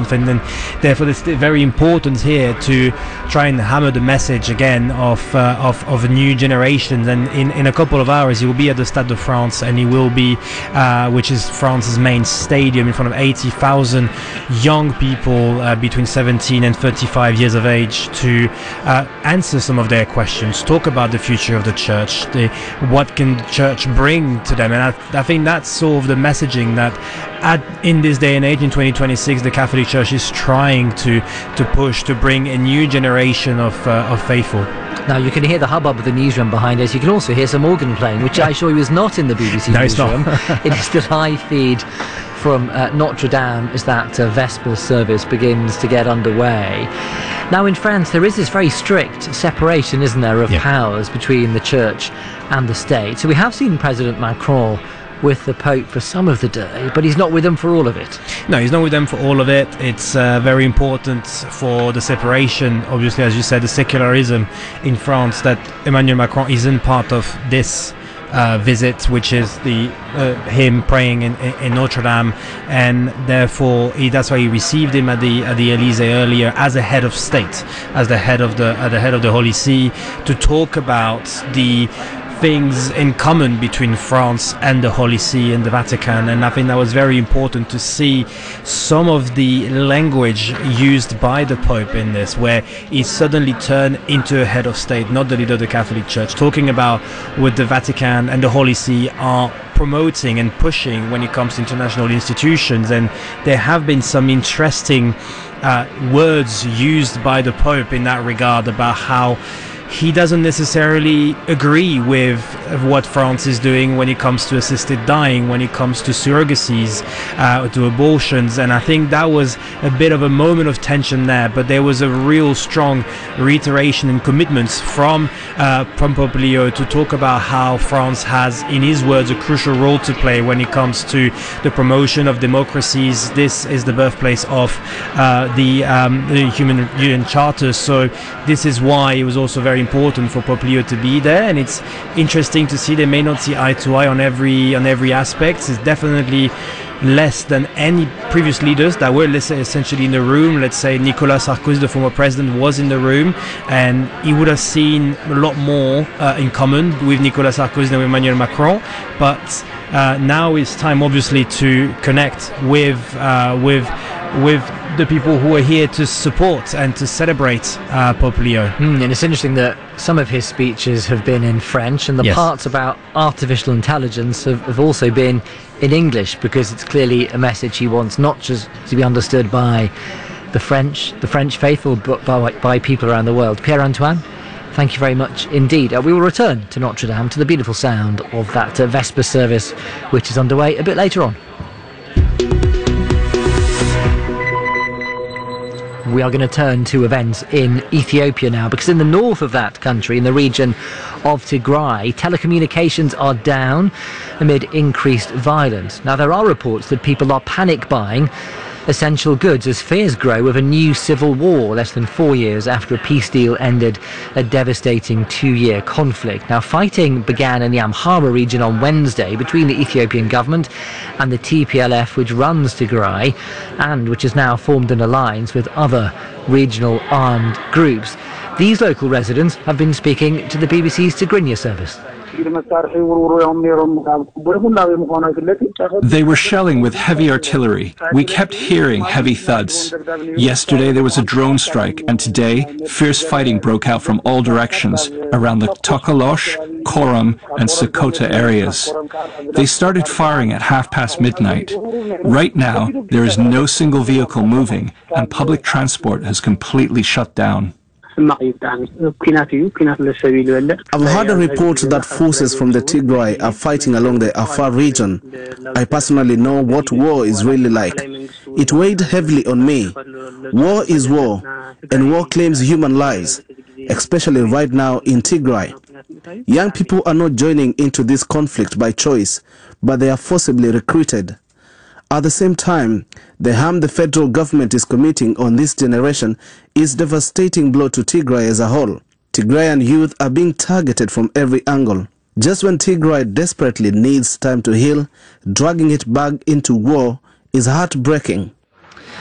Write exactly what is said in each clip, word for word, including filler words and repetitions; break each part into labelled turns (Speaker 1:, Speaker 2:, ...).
Speaker 1: month, and then therefore it's very important here to try and hammer the message again of uh, of, of a new generation. And in, in a couple of hours he will be at the Stade de France, and he will be uh, which is France's main stadium, in front of eighty thousand young people uh, between seventeen and thirty-five years of age, to uh, answer some of their questions, talk about the future of the church, the, what can the church bring to them. And I, I think that's sort of the messaging that at, in this day and age, in twenty twenty-six, the Catholic Church is trying to to push, to bring a new generation of uh, of faithful.
Speaker 2: Now you can hear the hubbub of the newsroom behind us. You can also hear some organ playing, which I assure you is not in the B B C
Speaker 1: no,
Speaker 2: newsroom.
Speaker 1: It's not.
Speaker 2: It is the live feed from uh, Notre Dame as that uh, Vespers service begins to get underway. Now in France there is this very strict separation, isn't there, of yeah. powers between the church and the state. So we have seen President Macron with the Pope for some of the day, but he's not with them for all of it.
Speaker 1: No, he's not with them for all of it. It's uh, very important for the separation, obviously, as you said, the secularism in France, that Emmanuel Macron isn't part of this uh, visit, which is the uh, him praying in, in Notre Dame, and therefore he, that's why he received him at the at the Elysee earlier as a head of state, as the head of the uh, the head of the Holy See, to talk about the things in common between France and the Holy See and the Vatican. And I think that was very important to see some of the language used by the Pope in this, where he suddenly turned into a head of state, not the leader of the Catholic Church, talking about what the Vatican and the Holy See are promoting and pushing when it comes to international institutions. And there have been some interesting uh, words used by the Pope in that regard about how he doesn't necessarily agree with what France is doing when it comes to assisted dying, when it comes to surrogacies, uh, to abortions. And I think that was a bit of a moment of tension there, but there was a real strong reiteration and commitments from uh, from Pope Leo to talk about how France has, in his words, a crucial role to play when it comes to the promotion of democracies. This is the birthplace of uh, the, um, the Human Union Charter, so this is why it was also very important for Pope Leo to be there. And it's interesting to see they may not see eye to eye on every on every aspect. It's definitely less than any previous leaders that were, let's say, essentially in the room. Let's say Nicolas Sarkozy, the former president, was in the room, and he would have seen a lot more uh, in common with Nicolas Sarkozy than with Emmanuel Macron. But uh, now it's time, obviously, to connect with uh, with with the people who are here to support and to celebrate uh, Pope Leo.
Speaker 2: Mm, and it's interesting that some of his speeches have been in French, and the yes. parts about artificial intelligence have, have also been in English, because it's clearly a message he wants not just to be understood by the French, the French faithful, but by, by people around the world. Pierre-Antoine, thank you very much indeed. Uh, we will return to Notre Dame, to the beautiful sound of that uh, Vesper service, which is underway a bit later on. We are going to turn to events in Ethiopia now, because in the north of that country, in the region of Tigray, telecommunications are down amid increased violence. Now, there are reports that people are panic buying essential goods as fears grow of a new civil war less than four years after a peace deal ended a devastating two-year conflict. Now, fighting began in the Amhara region on Wednesday between the Ethiopian government and the T P L F, which runs Tigray and which has now formed an alliance with other regional armed groups. These local residents have been speaking to the B B C's Tigrinya service.
Speaker 3: They were shelling with heavy artillery. We kept hearing heavy thuds. Yesterday there was a drone strike, and today fierce fighting broke out from all directions around the Tokolosh, Koram and Sakota areas. They started firing at half past midnight. Right now there is no single vehicle moving, and public transport has completely shut down.
Speaker 4: I've heard a report that forces from the Tigray are fighting along the Afar region. I personally know what war is really like. It weighed heavily on me. War is war, and war claims human lives, especially right now in Tigray. Young people are not joining into this conflict by choice, but they are forcibly recruited. At the same time, the harm the federal government is committing on this generation is a devastating blow to Tigray as a whole. Tigrayan youth are being targeted from every angle. Just when Tigray desperately needs time to heal, dragging it back into war is heartbreaking.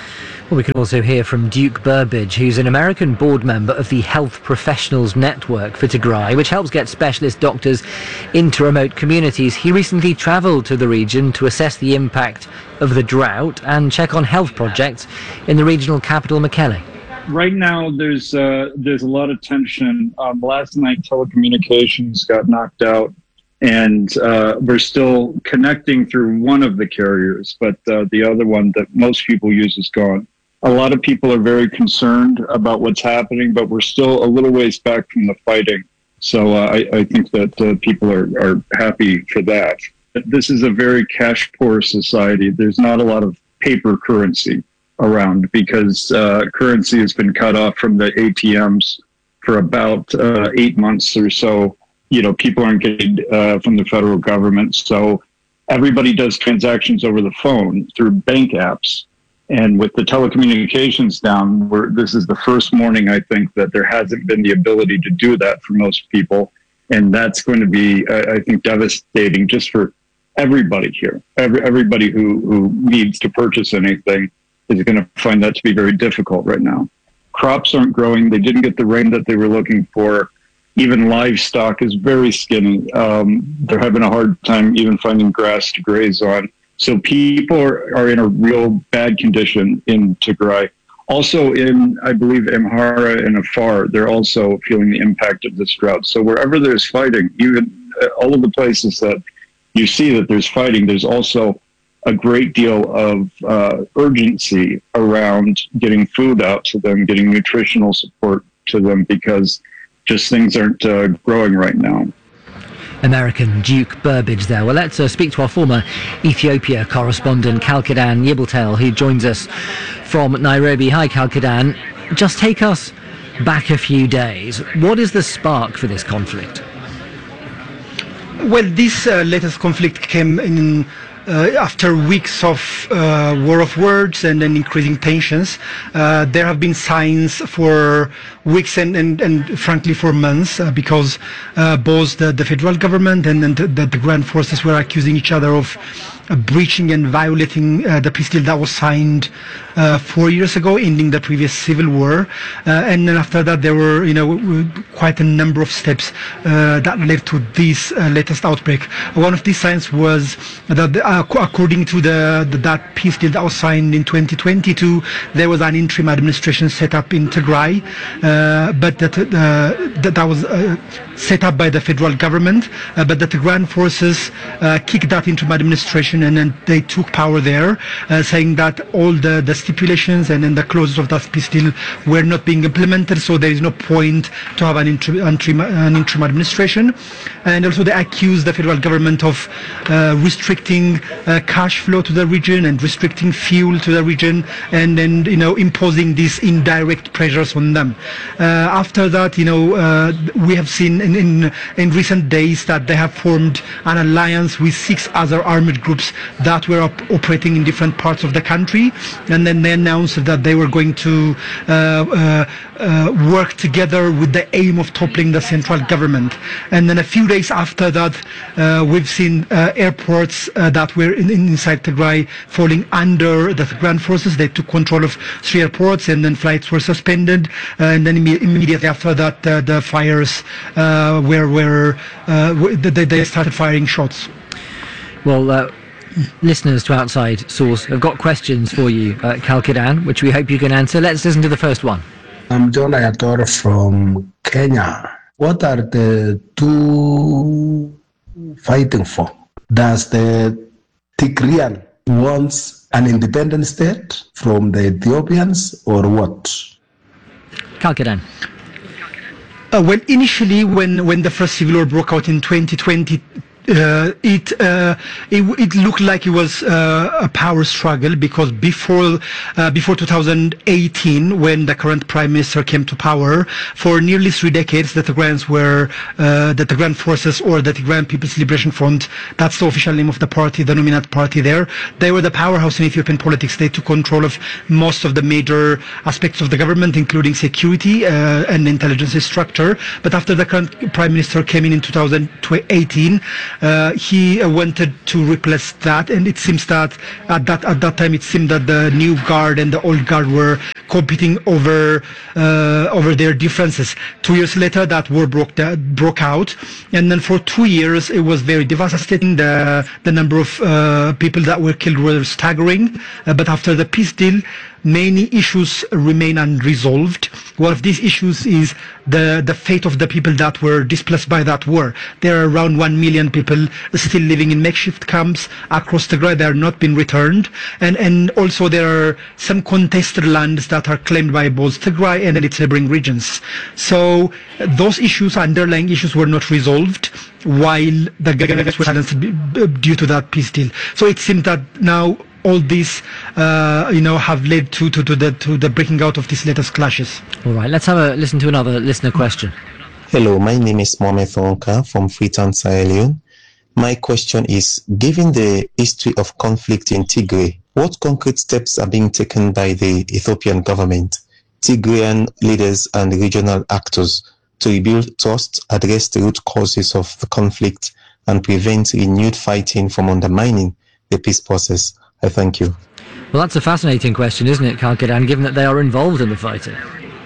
Speaker 2: Well, we can also hear from Duke Burbidge, who's an American board member of the Health Professionals Network for Tigray, which helps get specialist doctors into remote communities. He recently travelled to the region to assess the impact of the drought and check on health projects in the regional capital, Mekelle.
Speaker 5: Right now, there's uh, there's a lot of tension. Um, last night, telecommunications got knocked out, and uh, we're still connecting through one of the carriers, but uh, the other one that most people use is gone. A lot of people are very concerned about what's happening, but we're still a little ways back from the fighting. So uh, I, I think that uh, people are, are happy for that. This is a very cash-poor society. There's not a lot of paper currency around because uh, currency has been cut off from the A T Ms for about uh, eight months or so. You know, people aren't getting uh, from the federal government. So everybody does transactions over the phone through bank apps. And with the telecommunications down, we're, this is the first morning, I think, that there hasn't been the ability to do that for most people. And that's going to be, uh, I think, devastating just for everybody here. Every, everybody who, who needs to purchase anything is going to find that to be very difficult right now. Crops aren't growing. They didn't get the rain that they were looking for. Even livestock is very skinny. Um, they're having a hard time even finding grass to graze on. So people are, are in a real bad condition in Tigray. Also in, I believe, Amhara and Afar, they're also feeling the impact of this drought. So wherever there's fighting, even uh, all of the places that you see that there's fighting, there's also a great deal of uh, urgency around getting food out to them, getting nutritional support to them, because just things aren't uh, growing right now.
Speaker 2: American Duke Burbidge there. Well, let's uh, speak to our former Ethiopia correspondent, Kalkidan Yibiltel, who joins us from Nairobi. Hi, Kalkidan. Just take us back a few days. What is the spark for this conflict?
Speaker 6: Well, this uh, latest conflict came in Uh, after weeks of uh, war of words and then increasing tensions. Uh, there have been signs for weeks and, and, and frankly for months uh, because uh, both the, the federal government and, and the, the ground forces were accusing each other of uh, breaching and violating uh, the peace deal that was signed uh, four years ago, ending the previous civil war. Uh, and then after that, there were, you know, quite a number of steps uh, that led to this uh, latest outbreak. One of these signs was that, uh, according to the, the that peace deal that was signed in twenty twenty-two, there was an interim administration set up in Tigray, uh, but that, uh, that that was uh, set up by the federal government, uh, but that the ground forces uh, kicked that interim administration and then they took power there, uh, saying that all the, the stipulations and then the clauses of that peace deal were not being implemented, so there is no point to have an interim, interim, an interim administration. And also they accused the federal government of uh, restricting uh, cash flow to the region and restricting fuel to the region, and then, you know, imposing these indirect pressures on them. Uh, after that, you know, uh, we have seen in, in, in recent days that they have formed an alliance with six other armed groups that were op operating in different parts of the country, and then they announced that they were going to uh, uh, uh, work together with the aim of toppling the central government. And then a few days after that, uh, we've seen uh, airports uh, that were in, inside Tigray falling under the ground forces. They took control of three airports, and then flights were suspended. Uh, and then imme immediately after that, uh, the fires uh, were, were uh, they, they started firing shots.
Speaker 2: Well, uh, listeners to Outside Source have got questions for you, uh, Kalkidan, which we hope you can answer. Let's listen to the first one.
Speaker 7: I'm John Ayator from Kenya. What are the two fighting for? Does the Tigrayan wants an independent state from the Ethiopians, or what?
Speaker 2: Kalkidan.
Speaker 6: Uh, well, initially, when, when the first civil war broke out in twenty twenty, Uh, it, uh, it it looked like it was uh, a power struggle, because before uh, before two thousand eighteen, when the current prime minister came to power, for nearly three decades, the Tigrayans were uh, the Tigrayan forces, or the Tigrayan People's Liberation Front. That's the official name of the party, the nominate party there. They were the powerhouse in Ethiopian politics. They took control of most of the major aspects of the government, including security uh, and intelligence structure. But after the current prime minister came in in two thousand eighteen, uh, he uh, wanted to replace that, and it seems that at that at that time it seemed that the new guard and the old guard were competing over uh, over their differences. Two years later, that war broke uh, broke out, and then for two years it was very devastating. The the number of uh, people that were killed were staggering. Uh, but after the peace deal, many issues remain unresolved. One of these issues is the the fate of the people that were displaced by that war. There are around one million people still living in makeshift camps across Tigray. They are not been returned, and and also there are some contested lands that are claimed by both Tigray and its neighboring regions. So those issues, underlying issues, were not resolved while the government was silenced due to that peace deal. So it seems that now all these, uh, you know, have led to, to, to the to the breaking out of these latest clashes.
Speaker 2: All right, let's have a listen to another listener question.
Speaker 8: Hello, my name is Mohamed Thonka from Freetown, Sierra Leone. My question is, given the history of conflict in Tigray, what concrete steps are being taken by the Ethiopian government, Tigrayan leaders and regional actors to rebuild trust, address the root causes of the conflict, and prevent renewed fighting from undermining the peace process? I thank you.
Speaker 2: Well, that's a fascinating question, isn't it, Kalkedan, given that they are involved in the fighting?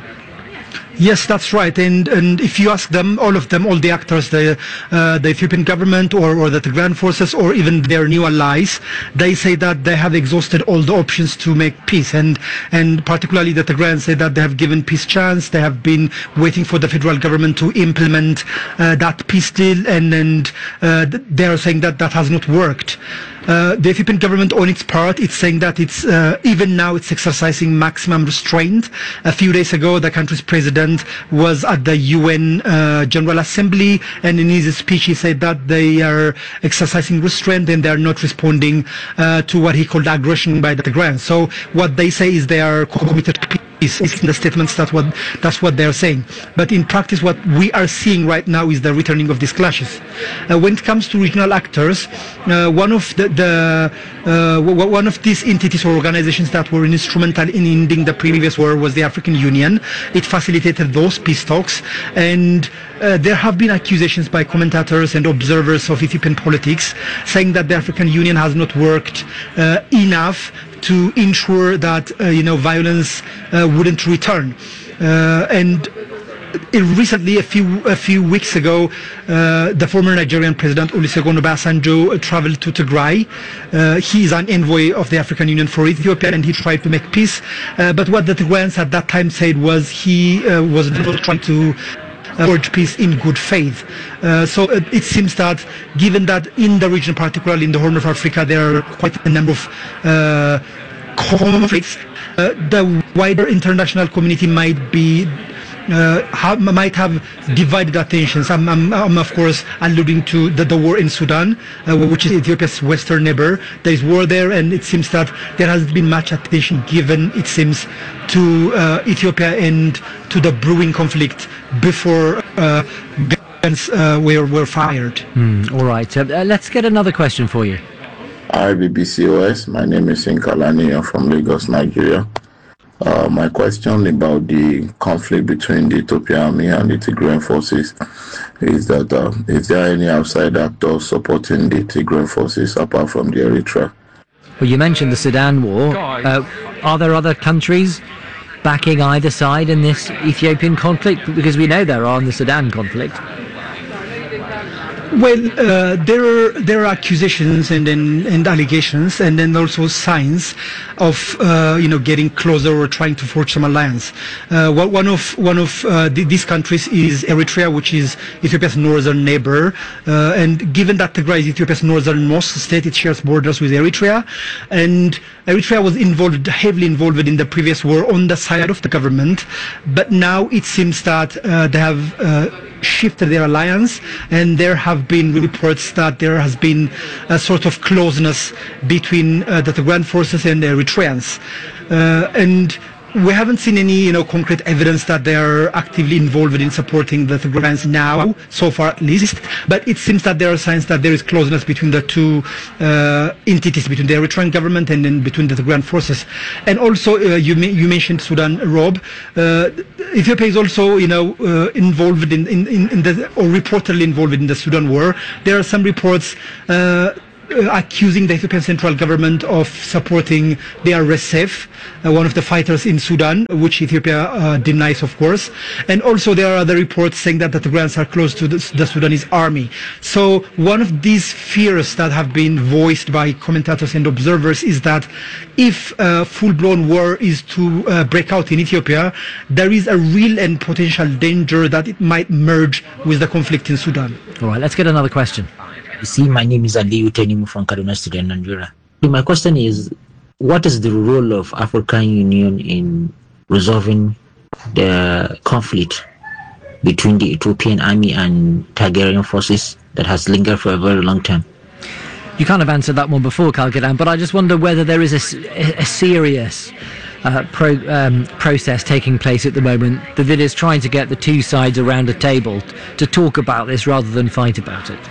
Speaker 6: Yes, that's right. And and if you ask them, all of them, all the actors, the uh, the Ethiopian government or, or the Tigrayan forces or even their new allies, they say that they have exhausted all the options to make peace. And and particularly the Tigrayans say that they have given peace chance. They have been waiting for the federal government to implement uh, that peace deal, and and uh, they are saying that that has not worked. Uh, the Ethiopian government, on its part, it's saying that it's uh, even now it's exercising maximum restraint. A few days ago, the country's president was at the U N uh, General Assembly, and in his speech he said that they are exercising restraint and they are not responding uh, to what he called aggression by the Tigrayans. So what they say is they are committed to peace. Is in the statements that what that's what they're saying, but in practice what we are seeing right now is the returning of these clashes. Uh, when it comes to regional actors, uh, one of the, the uh, one of these entities or organizations that were instrumental in ending the previous war was the African Union. It facilitated those peace talks, and uh, there have been accusations by commentators and observers of Ethiopian politics saying that the African Union has not worked uh, enough to ensure that uh, you know violence uh, wouldn't return. Uh, and recently, a few a few weeks ago, uh, the former Nigerian president Olusegun Obasanjo traveled to Tigray. Uh, he is an envoy of the African Union for Ethiopia, and he tried to make peace. Uh, but what the Tigrayans at that time said was he uh, was not trying to forge peace in good faith. Uh, so uh, it seems that, given that in the region, particularly in the Horn of Africa, there are quite a number of uh, conflicts, uh, the wider international community might be uh, have, might have divided attentions. I'm, I'm, I'm of course alluding to the, the war in Sudan, uh, which is Ethiopia's western neighbor. There is war there, and it seems that there has been much attention given, it seems, to uh, Ethiopia and to the brewing conflict before uh, guns uh, were, were fired.
Speaker 2: Mm, all right, uh, let's get another question for you.
Speaker 9: Hi, B B C O S. My name is Inkalani. I'm from Lagos, Nigeria. Uh, my question about the conflict between the Ethiopian army and the Tigrayan forces is that uh, is there any outside actors supporting the Tigrayan forces apart from the Eritrea?
Speaker 2: Well, you mentioned the Sudan war. Uh, are there other countries backing either side in this Ethiopian conflict? Because we know there are in the Sudan conflict.
Speaker 6: Well, uh, there are there are accusations and then and allegations, and then also signs of uh, you know getting closer or trying to forge some alliance. Uh, one of one of uh, th these countries is Eritrea, which is Ethiopia's northern neighbor. Uh, and given that Tigray is Ethiopia's northernmost state, it shares borders with Eritrea, and Eritrea was involved, heavily involved in the previous war on the side of the government. But now it seems that uh, they have Uh, shifted their alliance, and there have been reports that there has been a sort of closeness between uh, the Tigrayan forces and the Eritreans. Uh, and we haven't seen any, you know, concrete evidence that they are actively involved in supporting the Tigrayans now, so far at least. But it seems that there are signs that there is closeness between the two uh, entities, between the Eritrean government and then between the Tigrayan forces. And also, uh, you you mentioned Sudan, Rob. Uh, Ethiopia is also, you know, uh, involved in, in, in the, or reportedly involved in the Sudan war. There are some reports uh, Uh, accusing the Ethiopian central government of supporting the R S F, uh, one of the fighters in Sudan, which Ethiopia uh, denies, of course. And also there are other reports saying that the Tigrayans are close to the, the Sudanese army. So one of these fears that have been voiced by commentators and observers is that if a full-blown war is to uh, break out in Ethiopia, there is a real and potential danger that it might merge with the conflict in Sudan.
Speaker 2: All right, let's get another question.
Speaker 10: You see, my name is Aliyu Tenimu from Kaduna State, Nigeria. My question is, what is the role of African Union in resolving the conflict between the Ethiopian army and Tigrayan forces that has lingered for a very long time?
Speaker 2: You kind of answered that one before, Kalgedan, but I just wonder whether there is a, a serious uh, pro, um, process taking place at the moment that is trying to get the two sides around a table to talk about this rather than fight about it.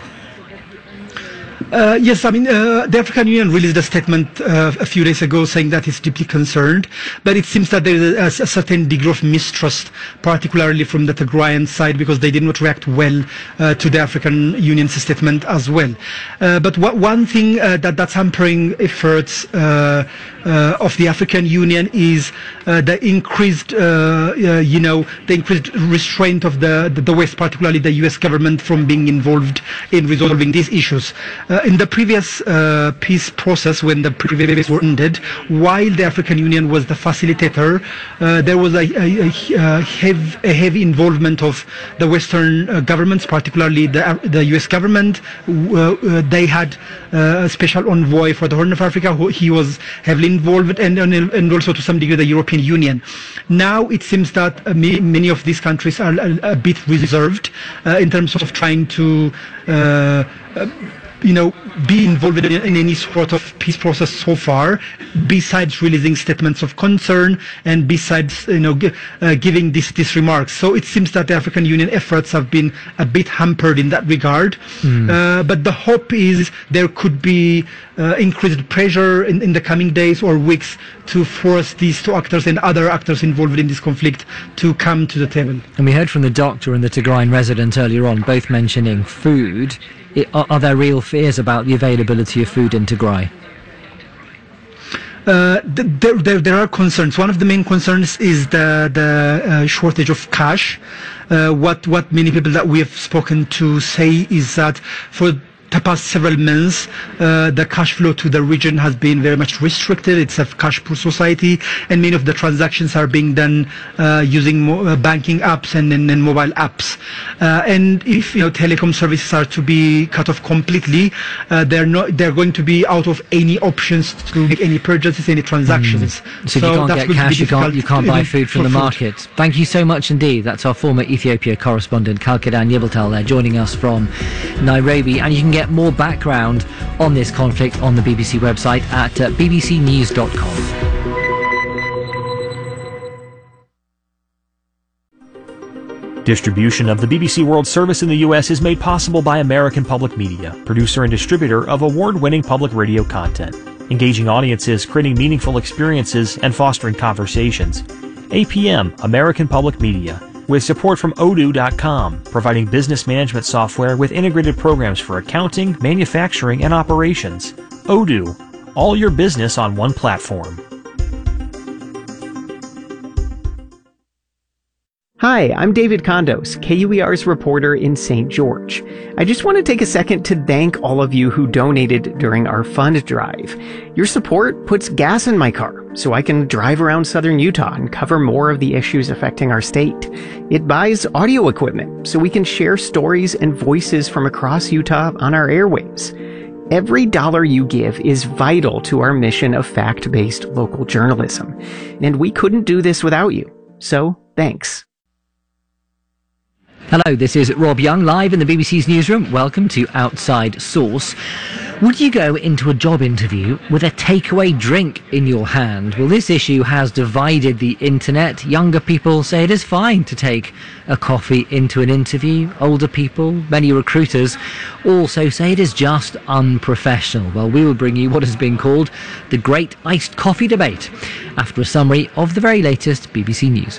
Speaker 6: Uh, yes, I mean, uh, the African Union released a statement uh, a few days ago saying that it's deeply concerned, but it seems that there is a, a certain degree of mistrust, particularly from the Tigrayan side, because they did not react well uh, to the African Union's statement as well. Uh, but what, one thing uh, that, that's hampering efforts uh, uh, of the African Union is uh, the increased, uh, uh, you know, the increased restraint of the, the, the West, particularly the U S government, from being involved in resolving these issues. Uh, in the previous uh, peace process, when the previous war ended, while the African Union was the facilitator, uh, there was a, a, a, heavy, a heavy involvement of the Western uh, governments, particularly the, the U S government. Uh, uh, they had uh, a special envoy for the Horn of Africa, who he was heavily involved, and, and, and also to some degree the European Union. Now it seems that uh, many of these countries are a, a bit reserved uh, in terms of trying to uh, uh, you know, be involved in, in any sort of peace process so far, besides releasing statements of concern and besides, you know, g- uh, giving these these remarks. So it seems that the African Union efforts have been a bit hampered in that regard. Mm. Uh, but the hope is there could be uh, increased pressure in, in the coming days or weeks to force these two actors and other actors involved in this conflict to come to the table.
Speaker 2: And we heard from the doctor and the Tigrayan resident earlier on, both mentioning food. Are, are there real fears about the availability of food in Tigray?
Speaker 6: Uh, there, there, there are concerns. One of the main concerns is the, the uh, shortage of cash. Uh, what, what many people that we have spoken to say is that for the past several months, uh, the cash flow to the region has been very much restricted. It's a cash poor society, and many of the transactions are being done uh, using mo- uh, banking apps and, and, and mobile apps. Uh, and if you know telecom services are to be cut off completely, uh, they're not. They're going to be out of any options to make any purchases, any transactions.
Speaker 2: Mm. So, so if you can't get cash, you can't you can't buy food from the market. Food. Thank you so much indeed. That's our former Ethiopia correspondent Kalgedan Yibiltal there, joining us from Nairobi, and you can get more background on this conflict on the B B C website at uh, b b c news dot com.
Speaker 11: Distribution of the B B C World Service in the U S is made possible by American Public Media, producer and distributor of award-winning public radio content, engaging audiences, creating meaningful experiences, and fostering conversations. A P M, American Public Media, with support from odoo dot com, providing business management software with integrated programs for accounting, manufacturing, and operations. Odoo, all your business on one platform.
Speaker 12: Hi, I'm David Condos, K U E R's reporter in Saint George. I just want to take a second to thank all of you who donated during our fund drive. Your support puts gas in my car so I can drive around southern Utah and cover more of the issues affecting our state. It buys audio equipment so we can share stories and voices from across Utah on our airwaves. Every dollar you give is vital to our mission of fact-based local journalism, and we couldn't do this without you. So, thanks.
Speaker 2: Hello, this is Rob Young, live in the B B C's newsroom. Welcome to Outside Source. Would you go into a job interview with a takeaway drink in your hand? Well, this issue has divided the internet. Younger people say it is fine to take a coffee into an interview. Older people, many recruiters, also say it is just unprofessional. Well, we will bring you what has been called the Great Iced Coffee Debate after a summary of the very latest B B C News.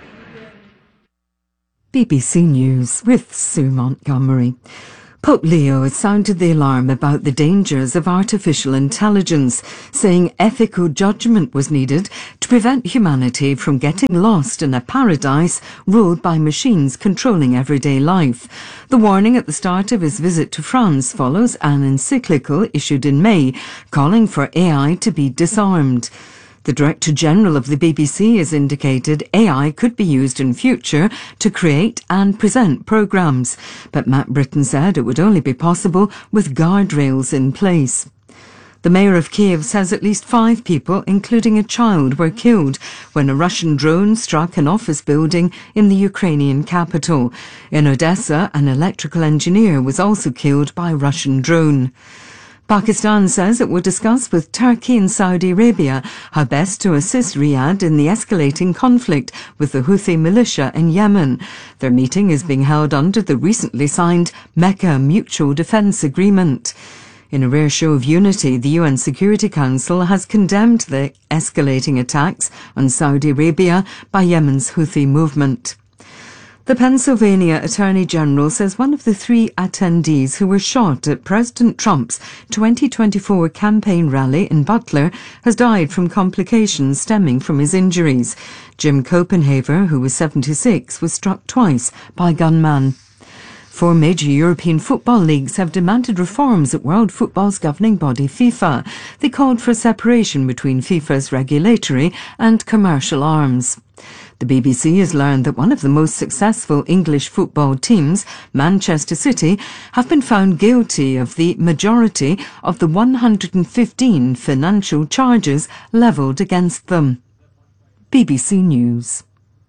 Speaker 13: B B C News with Sue Montgomery. Pope Leo has sounded the alarm about the dangers of artificial intelligence, saying ethical judgment was needed to prevent humanity from getting lost in a paradise ruled by machines controlling everyday life. The warning at the start of his visit to France follows an encyclical issued in May, calling for A I to be disarmed. The Director General of the B B C has indicated A I could be used in future to create and present programmes, but Matt Britton said it would only be possible with guardrails in place. The mayor of Kiev says at least five people, including a child, were killed when a Russian drone struck an office building in the Ukrainian capital. In Odessa, an electrical engineer was also killed by a Russian drone. Pakistan says it will discuss with Turkey and Saudi Arabia how best to assist Riyadh in the escalating conflict with the Houthi militia in Yemen. Their meeting is being held under the recently signed Mecca Mutual Defence Agreement. In a rare show of unity, the U N Security Council has condemned the escalating attacks on Saudi Arabia by Yemen's Houthi movement. The Pennsylvania Attorney General says one of the three attendees who were shot at President Trump's twenty twenty-four campaign rally in Butler has died from complications stemming from his injuries. Jim Copenhaver, who was seventy-six, was struck twice by a gunman. Four major European football leagues have demanded reforms at world football's governing body FIFA. They called for a separation between FIFA's regulatory and commercial arms. The B B C has learned that one of the most successful English football teams, Manchester City, have been found guilty of the majority of the one hundred fifteen financial charges levelled against them. B B C News.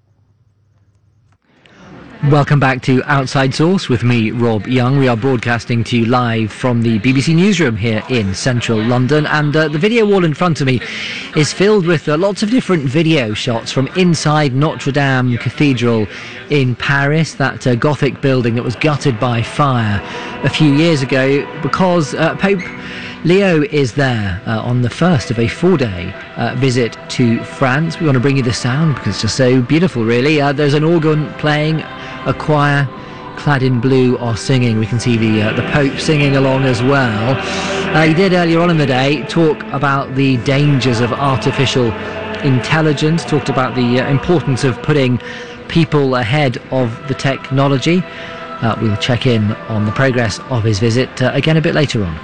Speaker 2: Welcome back to Outside Source with me, Rob Young. We are broadcasting to you live from the B B C newsroom here in central London, and uh, the video wall in front of me is filled with uh, lots of different video shots from inside Notre Dame Cathedral in Paris, that uh, Gothic building that was gutted by fire a few years ago because uh, Pope Leo is there uh, on the first of a four-day uh, visit to France. We want to bring you the sound because it's just so beautiful, really. Uh, there's an organ playing, a choir clad in blue are singing. We can see the uh, the Pope singing along as well. Uh, he did earlier on in the day talk about the dangers of artificial intelligence, talked about the uh, importance of putting people ahead of the technology. Uh, we'll check in on the progress of his visit uh, again a bit later on.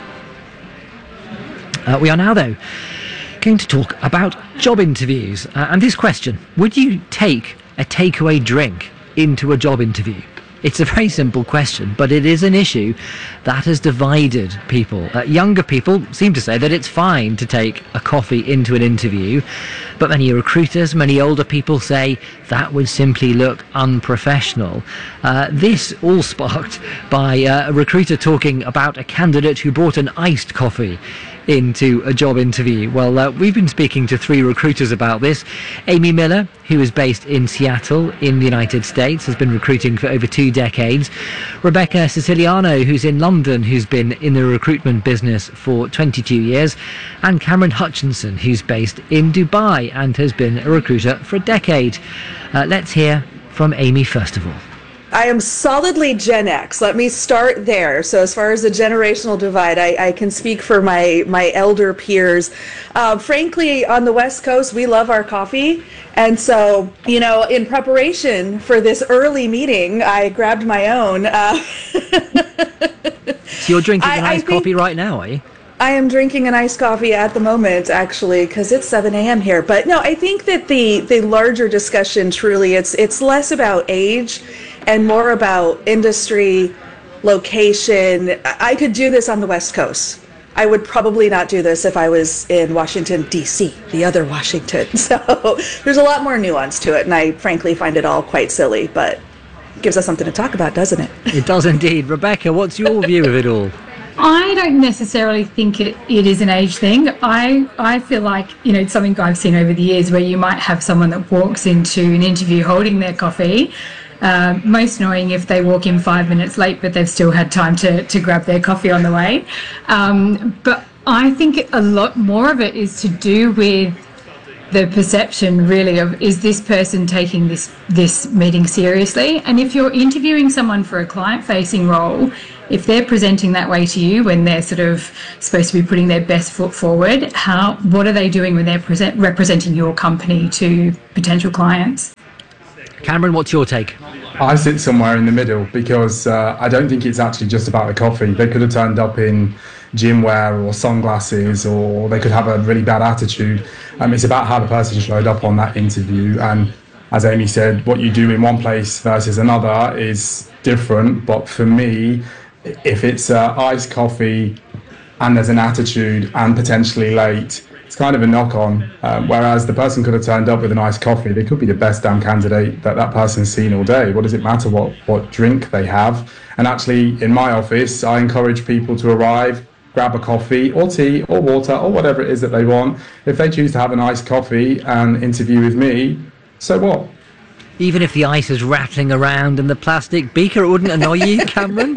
Speaker 2: Uh, we are now, though, going to talk about job interviews. Uh, and this question, would you take a takeaway drink into a job interview? It's a very simple question, but it is an issue that has divided people. Uh, younger people seem to say that it's fine to take a coffee into an interview, but many recruiters, many older people say that would simply look unprofessional. Uh, this all sparked by uh, a recruiter talking about a candidate who brought an iced coffee into a job interview. Well, uh, we've been speaking to three recruiters about this. Amy Miller, who is based in Seattle in the United States, has been recruiting for over two decades. Rebecca Siciliano, who's in London, who's been in the recruitment business for twenty-two years. And Cameron Hutchinson, who's based in Dubai and has been a recruiter for a decade. Uh, let's hear from Amy first of all.
Speaker 14: I am solidly Gen X. Let me start there. So as far as the generational divide, I, I can speak for my, my elder peers. Uh, frankly, on the West Coast, we love our coffee. And so, you know, in preparation for this early meeting, I grabbed my own. Uh,
Speaker 2: so you're drinking an
Speaker 14: I,
Speaker 2: iced
Speaker 14: I think,
Speaker 2: coffee right now, are you?
Speaker 14: I am drinking an iced coffee at the moment, actually, because it's seven a.m. here. But no, I think that the, the larger discussion, truly, it's it's less about age and more about industry, location. I could do this on the West Coast. I would probably not do this if I was in Washington, D C, the other Washington. So there's a lot more nuance to it, and I frankly find it all quite silly. But gives us something to talk about, doesn't it?
Speaker 2: It does indeed. Rebecca, what's your view of it all?
Speaker 15: I don't necessarily think it, it is an age thing. I, I feel like, you know, it's something I've seen over the years where you might have someone that walks into an interview holding their coffee. Uh, most annoying if they walk in five minutes late, but they've still had time to, to grab their coffee on the way. Um, but I think a lot more of it is to do with the perception, really, of is this person taking this this meeting seriously? And if you're interviewing someone for a client-facing role, if they're presenting that way to you when they're sort of supposed to be putting their best foot forward, how what are they doing when they're present, representing your company to potential clients?
Speaker 2: Cameron, what's your take?
Speaker 16: I sit somewhere in the middle because uh, I don't think it's actually just about the coffee. They could have turned up in gym wear or sunglasses, or they could have a really bad attitude. Um, it's about how the person showed up on that interview. And as Amy said, what you do in one place versus another is different. But for me, if it's uh, iced coffee and there's an attitude and potentially late, it's kind of a knock-on. Um, whereas the person could have turned up with an iced coffee. They could be the best damn candidate that that person's seen all day. What does it matter what, what drink they have? And actually, in my office, I encourage people to arrive, grab a coffee or tea or water or whatever it is that they want. If they choose to have an iced coffee and interview with me, so what?
Speaker 2: Even if the ice is rattling around in the plastic beaker, it wouldn't annoy you, Cameron?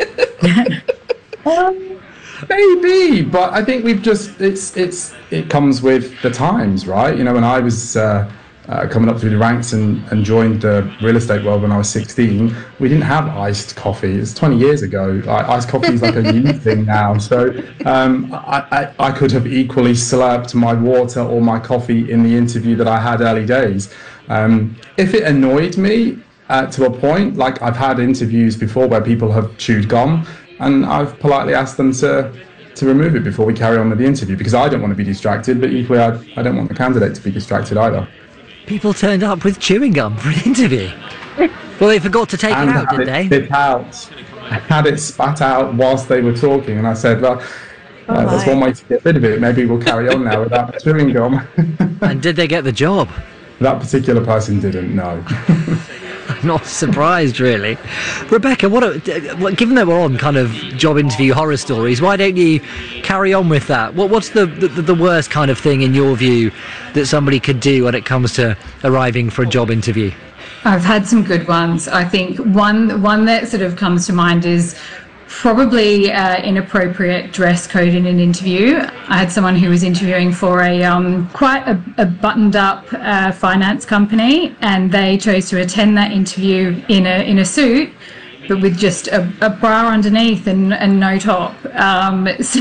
Speaker 16: um, maybe, but I think we've just, it's, it's, it comes with the times, right? You know, when I was uh, uh, coming up through the ranks and, and joined the real estate world when I was sixteen, we didn't have iced coffee. It's twenty years ago. I, iced coffee is like a new thing now. So um, I, I, I could have equally slurped my water or my coffee in the interview that I had early days. Um, if it annoyed me uh, to a point, like I've had interviews before where people have chewed gum, and I've politely asked them to to remove it before we carry on with the interview, because I don't want to be distracted, but equally I, I don't want the candidate to be distracted either.
Speaker 2: People turned up with chewing gum for an interview. Well, they forgot to take
Speaker 16: and
Speaker 2: it out, did they?
Speaker 16: Spit out. I had it spat out whilst they were talking, and I said, well,
Speaker 14: oh
Speaker 16: uh, that's one way to get rid of it. Maybe we'll carry on now without chewing gum.
Speaker 2: And did they get the job?
Speaker 16: That particular person didn't, no.
Speaker 2: I'm not surprised, really. Rebecca, what, a, given that we're on kind of job interview horror stories, why don't you carry on with that? What, what's the, the, the worst kind of thing, in your view, that somebody could do when it comes to arriving for a job interview?
Speaker 15: I've had some good ones. I think one one that sort of comes to mind is probably uh, inappropriate dress code in an interview. I had someone who was interviewing for a um, quite a, a buttoned-up uh, finance company, and they chose to attend that interview in a in a suit, but with just a, a bra underneath and, and no top. Um, so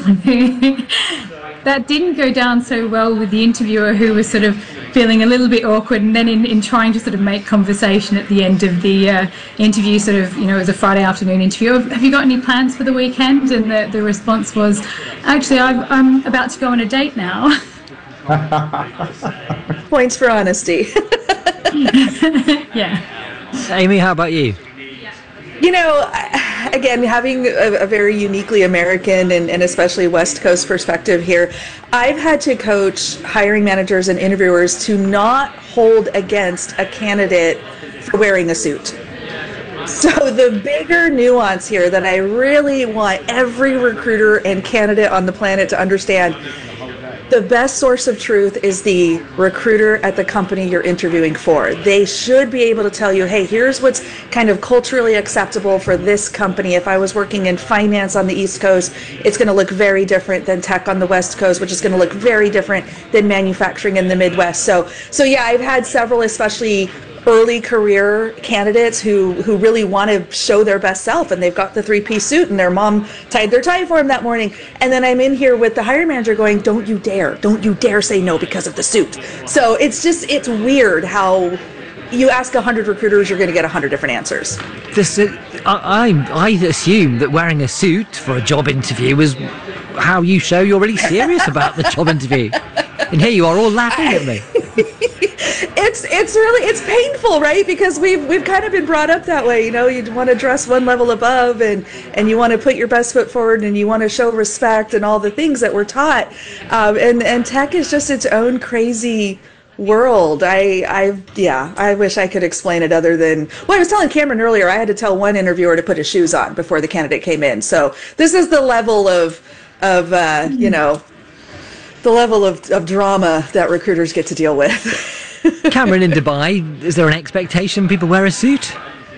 Speaker 15: that didn't go down so well with the interviewer, who was sort of feeling a little bit awkward, and then in, in trying to sort of make conversation at the end of the uh, interview, sort of, you know, it was a Friday afternoon interview, have you got any plans for the weekend? And the, the response was, actually, I've, I'm about to go on a date now.
Speaker 14: Points for honesty.
Speaker 15: Yeah.
Speaker 2: Amy, how about you?
Speaker 14: You know, again, having a, a very uniquely American and, and especially West Coast perspective here, I've had to coach hiring managers and interviewers to not hold against a candidate for wearing a suit. So the bigger nuance here that I really want every recruiter and candidate on the planet to understand: the best source of truth is the recruiter at the company you're interviewing for. They should be able to tell you, hey, here's what's kind of culturally acceptable for this company. If I was working in finance on the East Coast, it's going to look very different than tech on the West Coast, which is going to look very different than manufacturing in the Midwest. So, so yeah, I've had several, especially early career candidates who who really want to show their best self, and they've got the three-piece suit and their mom tied their tie for them that morning, and then I'm in here with the hiring manager going, don't you dare don't you dare say no because of the suit. So it's just, it's weird how you ask a hundred recruiters, you're going to get a hundred different answers.
Speaker 2: This, uh, I, I I assume that wearing a suit for a job interview is how you show you're really serious about the job interview, and here you are all laughing at me.
Speaker 14: It's it's really, it's painful, right? Because we've we've kind of been brought up that way. You know, you want to dress one level above, and and you want to put your best foot forward, and you want to show respect and all the things that we're taught. Um, and and tech is just its own crazy world. I, I, yeah, I wish I could explain it other than, well, I was telling Cameron earlier, I had to tell one interviewer to put his shoes on before the candidate came in. So this is the level of, of, uh, you know, the level of, of drama that recruiters get to deal with.
Speaker 2: Cameron, in Dubai, is there an expectation people wear a suit?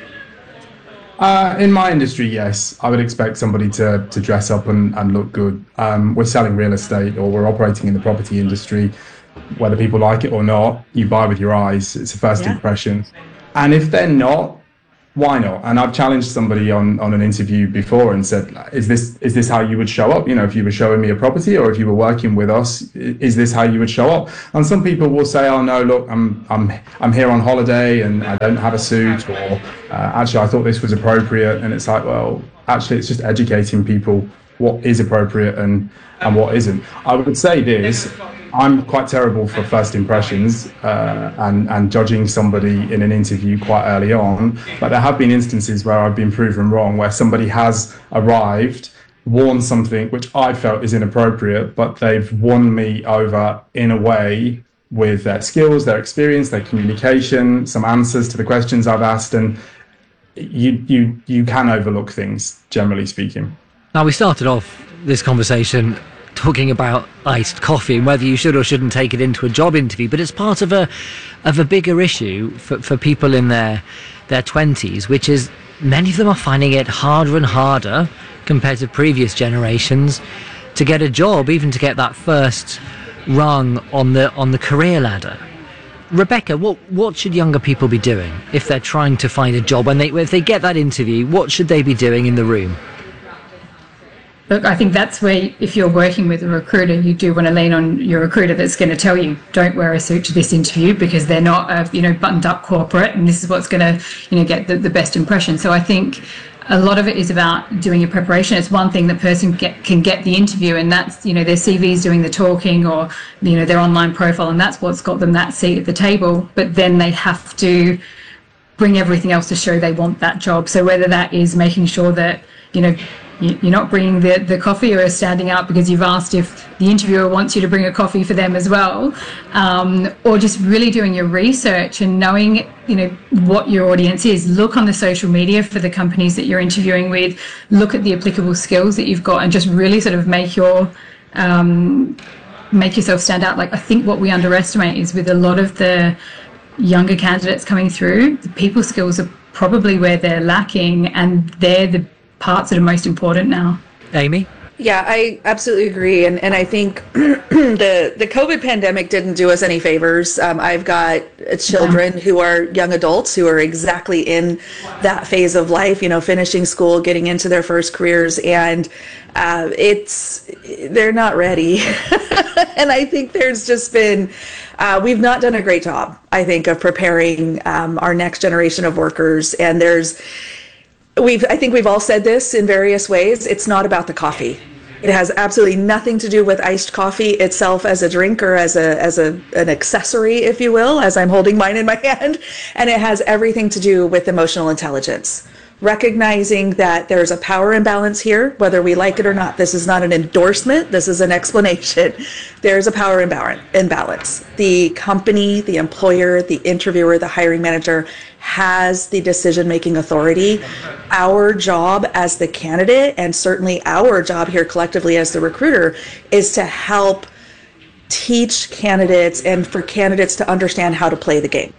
Speaker 16: Uh, in my industry, yes. I would expect somebody to, to dress up and, and look good. Um, we're selling real estate, or we're operating in the property industry. Whether people like it or not, you buy with your eyes. It's a first yeah. impression. And if they're not, why not? And I've challenged somebody on, on an interview before and said, is this is this how you would show up? You know, if you were showing me a property, or if you were working with us, is this how you would show up? And some people will say, oh no, look, I'm I'm I'm here on holiday and I don't have a suit, or uh, actually I thought this was appropriate. And it's like, well, actually it's just educating people what is appropriate and, and what isn't. I would say this, I'm quite terrible for first impressions uh, and, and judging somebody in an interview quite early on, but there have been instances where I've been proven wrong, where somebody has arrived, worn something which I felt is inappropriate, but they've won me over in a way with their skills, their experience, their communication, some answers to the questions I've asked, and you you you can overlook things, generally speaking.
Speaker 2: Now, we started off this conversation talking about iced coffee and whether you should or shouldn't take it into a job interview, but it's part of a of a bigger issue for, for people in their their twenties, which is many of them are finding it harder and harder compared to previous generations to get a job, even to get that first rung on the on the career ladder. Rebecca, what what should younger people be doing if they're trying to find a job? When they if they get that interview, what should they be doing in the room?
Speaker 15: Look, I think that's where, if you're working with a recruiter, you do want to lean on your recruiter that's going to tell you, don't wear a suit to this interview, because they're not a, you know, buttoned up corporate, and this is what's going to, you know, get the, the best impression. So I think a lot of it is about doing your preparation. It's one thing that person get, can get the interview, and that's, you know, their C V's doing the talking, or, you know, their online profile, and that's what's got them that seat at the table. But then they have to bring everything else to show they want that job. So whether that is making sure that, you know, you're not bringing the, the coffee, or standing out because you've asked if the interviewer wants you to bring a coffee for them as well, um, or just really doing your research and knowing, you know, what your audience is. Look on the social media for the companies that you're interviewing with, look at the applicable skills that you've got, and just really sort of make your um, make yourself stand out. Like, I think what we underestimate is with a lot of the younger candidates coming through, the people skills are probably where they're lacking, and they're the parts that are most important now.
Speaker 2: Amy?
Speaker 14: Yeah, I absolutely agree. And and I think the the COVID pandemic didn't do us any favors. Um, I've got children who are young adults who are exactly in that phase of life, you know, finishing school, getting into their first careers, and uh, it's they're not ready. And I think there's just been, uh, we've not done a great job, I think, of preparing um, our next generation of workers. And there's We've, I think we've all said this in various ways. It's not about the coffee. It has absolutely nothing to do with iced coffee itself as a drink, or as a as a an accessory, if you will, as I'm holding mine in my hand. And it has everything to do with emotional intelligence. Recognizing that there's a power imbalance here, whether we like it or not. This is not an endorsement. This is an explanation. There's a power imbalance. The company, the employer, the interviewer, the hiring manager has the decision-making authority. Our job as the candidate, and certainly our job here collectively as the recruiter, is to help teach candidates and for candidates to understand how to play the game.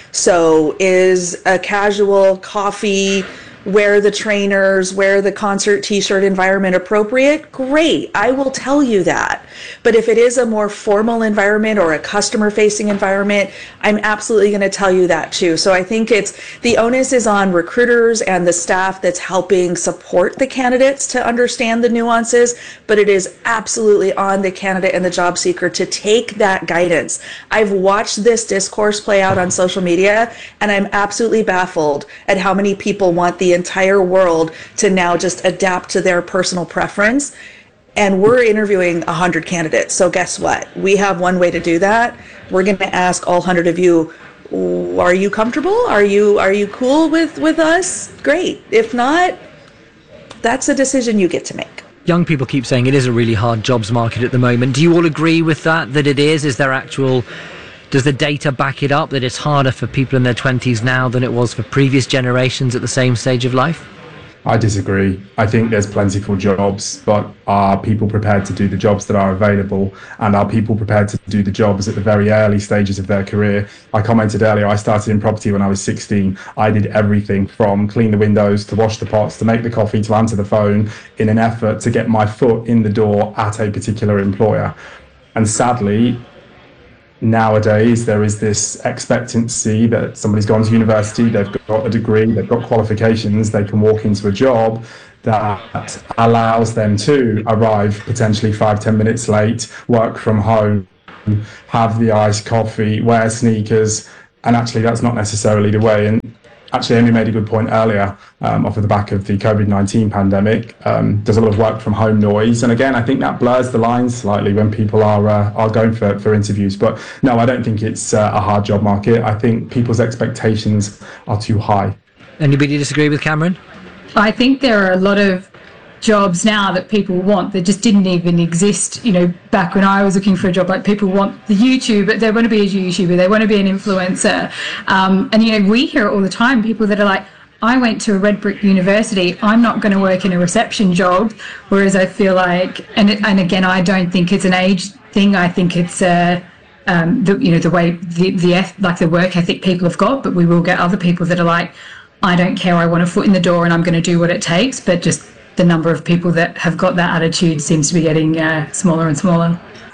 Speaker 14: So is a casual coffee, wear the trainers, wear the concert t-shirt environment appropriate? Great, I will tell you that. But if it is a more formal environment or a customer-facing environment, I'm absolutely going to tell you that too. So I think it's, the onus is on recruiters and the staff that's helping support the candidates to understand the nuances, but it is absolutely on the candidate and the job seeker to take that guidance. I've watched this discourse play out on social media, and I'm absolutely baffled at how many people want the entire world to now just adapt to their personal preference. And we're interviewing one hundred candidates. So guess what? We have one way to do that. We're going to ask all one hundred of you, are you comfortable? Are you are you cool with, with us? Great. If not, that's a decision you get to make.
Speaker 2: Young people keep saying it is a really hard jobs market at the moment. Do you all agree with that, that it is? Is there actual Does the data back it up that it's harder for people in their twenties now than it was for previous generations at the same stage of life?
Speaker 16: I disagree. I think there's plentiful jobs, but are people prepared to do the jobs that are available? And are people prepared to do the jobs at the very early stages of their career? I commented earlier, I started in property when I was sixteen. I did everything from clean the windows to wash the pots to make the coffee to answer the phone in an effort to get my foot in the door at a particular employer. And sadly, nowadays there is this expectancy that somebody's gone to university, they've got a degree, they've got qualifications, they can walk into a job that allows them to arrive potentially five, ten minutes late, work from home, have the iced coffee, wear sneakers, and actually that's not necessarily the way. And actually, Amy made a good point earlier um, off of the back of the COVID nineteen pandemic. Um, there's a lot of work from home noise. And again, I think that blurs the lines slightly when people are uh, are going for, for interviews. But no, I don't think it's uh, a hard job market. I think people's expectations are too high.
Speaker 2: Anybody disagree with Cameron?
Speaker 15: I think there are a lot of jobs now that people want that just didn't even exist, you know, back when I was looking for a job. Like, people want the YouTube, but they want to be a YouTuber, they want to be an influencer. Um, and, you know, we hear it all the time, people that are like, I went to a red brick university, I'm not going to work in a reception job. Whereas I feel like, and it, and again, I don't think it's an age thing. I think it's uh, um, the, you know, the way the, the like the work ethic people have got, but we will get other people that are like, I don't care, I want a foot in the door and I'm going to do what it takes. But just the number of people that have got that attitude seems to be getting uh, smaller and smaller.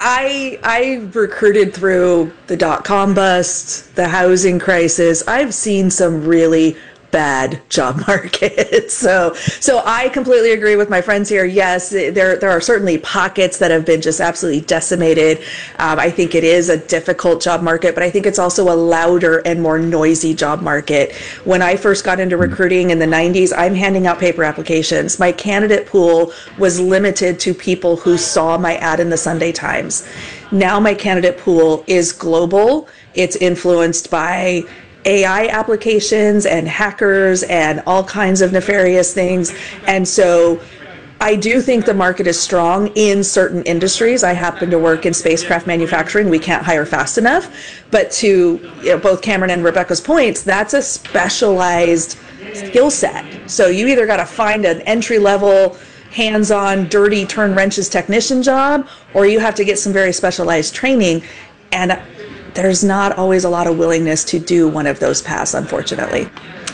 Speaker 14: I I recruited through the dot-com bust, the housing crisis. I've seen some really bad job market. So so I completely agree with my friends here. Yes, there there are certainly pockets that have been just absolutely decimated. Um, I think it is a difficult job market, but I think it's also a louder and more noisy job market. When I first got into recruiting in the nineties, I'm handing out paper applications. My candidate pool was limited to people who saw my ad in the Sunday Times. Now my candidate pool is global. It's influenced by A I applications and hackers and all kinds of nefarious things. And so I do think the market is strong in certain industries. I happen to work in spacecraft manufacturing. We can't hire fast enough. But to, you know, both Cameron and Rebecca's points, that's a specialized skill set. So you either got to find an entry level, hands-on, dirty turn wrenches technician job, or you have to get some very specialized training. And there's not always a lot of willingness to do one of those paths, unfortunately.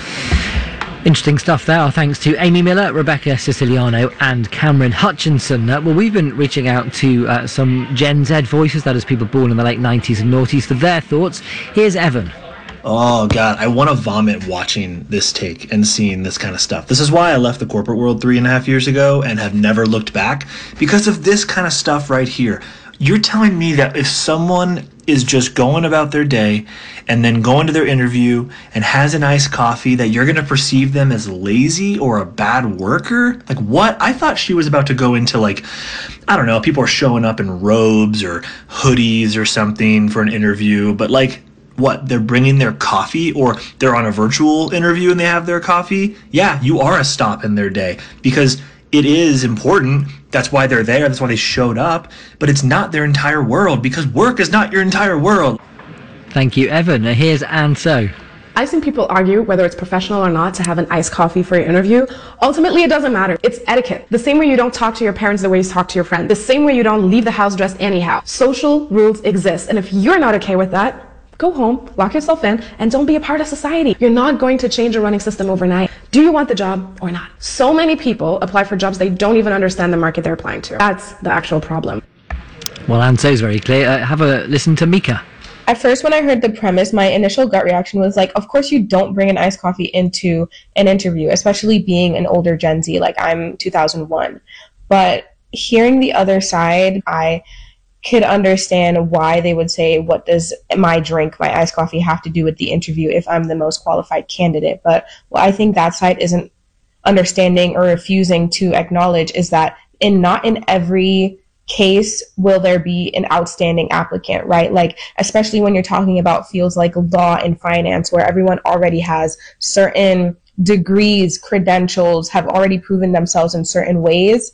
Speaker 2: Interesting stuff there. Thanks to Amy Miller, Rebecca Siciliano and Cameron Hutchinson. Uh, well, we've been reaching out to uh, some Gen Z voices, that is people born in the late nineties and noughties, for their thoughts. Here's Evan.
Speaker 17: Oh, God, I want to vomit watching this take and seeing this kind of stuff. This is why I left the corporate world three and a half years ago and have never looked back, because of this kind of stuff right here. You're telling me that if someone is just going about their day and then going to their interview and has an iced coffee, that you're going to perceive them as lazy or a bad worker? Like, what? I thought she was about to go into, like, I don't know, people are showing up in robes or hoodies or something for an interview, but like, what, they're bringing their coffee, or they're on a virtual interview and they have their coffee? Yeah, you are a stop in their day, because it is important. That's why they're there. That's why they showed up. But it's not their entire world, because work is not your entire world.
Speaker 2: Thank you, Evan. Now here's Anne So.
Speaker 18: I've seen people argue whether it's professional or not to have an iced coffee for your interview. Ultimately, it doesn't matter. It's etiquette. The same way you don't talk to your parents the way you talk to your friends. The same way you don't leave the house dressed anyhow. Social rules exist. And if you're not okay with that, go home, lock yourself in, and don't be a part of society. You're not going to change a running system overnight. Do you want the job or not? So many people apply for jobs they don't even understand the market they're applying to. That's the actual problem.
Speaker 2: Well, Anne So's very clear. Uh, have a listen to Mika.
Speaker 19: At first, when I heard the premise, my initial gut reaction was like, of course you don't bring an iced coffee into an interview, especially being an older Gen Z, like I'm two thousand one. But hearing the other side, I could understand why they would say, what does my drink, my iced coffee, have to do with the interview if I'm the most qualified candidate? But what I think that side isn't understanding or refusing to acknowledge is that in not in every case will there be an outstanding applicant, right? Like, especially when you're talking about fields like law and finance, where everyone already has certain degrees, credentials, have already proven themselves in certain ways.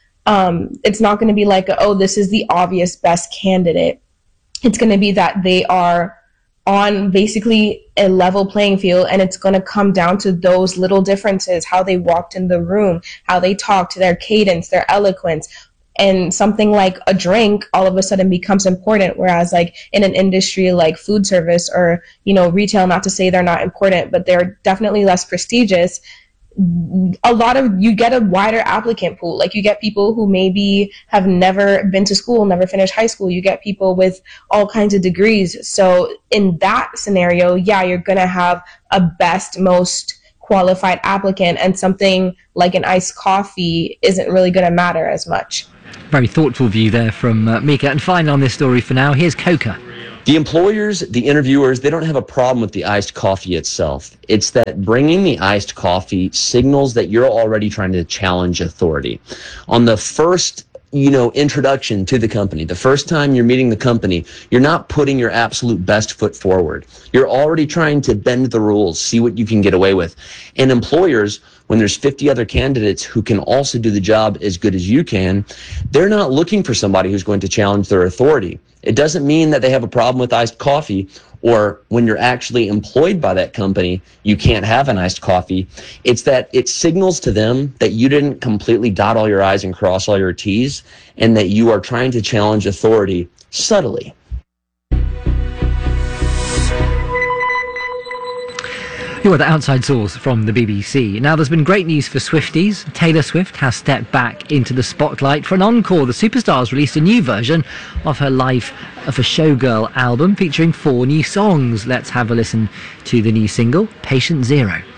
Speaker 19: Um, it's not going to be like, oh, this is the obvious best candidate. It's going to be that they are on basically a level playing field, and it's going to come down to those little differences, how they walked in the room, how they talked, their cadence, their eloquence. And something like a drink all of a sudden becomes important, whereas like in an industry like food service or, you know, retail, not to say they're not important, but they're definitely less prestigious, a lot of, you get a wider applicant pool. Like you get people who maybe have never been to school, never finished high school. You get people with all kinds of degrees. So in that scenario, yeah, you're going to have a best, most qualified applicant, and something like an iced coffee isn't really going to matter as much.
Speaker 2: Very thoughtful view there from uh, Mika. And finally on this story for now, here's Coca.
Speaker 20: The employers, the interviewers, they don't have a problem with the iced coffee itself. It's that bringing the iced coffee signals that you're already trying to challenge authority. On the first, you know, introduction to the company, the first time you're meeting the company, you're not putting your absolute best foot forward. You're already trying to bend the rules, see what you can get away with. And employers, when there's fifty other candidates who can also do the job as good as you can, they're not looking for somebody who's going to challenge their authority. It doesn't mean that they have a problem with iced coffee, or when you're actually employed by that company, you can't have an iced coffee. It's that it signals to them that you didn't completely dot all your I's and cross all your T's, and that you are trying to challenge authority subtly.
Speaker 2: You're the outside source from the B B C. Now, there's been great news for Swifties. Taylor Swift has stepped back into the spotlight for an encore. The superstar's released a new version of her Life of a Showgirl album featuring four new songs. Let's have a listen to the new single, Patient Zero.